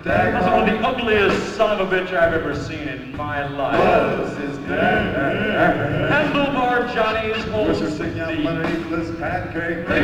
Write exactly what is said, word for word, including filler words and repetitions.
That's one of the ugliest son of a bitch I've ever seen in my life. Was his dad. Handlebar Johnny's whole What's your singing out underneath this pancake?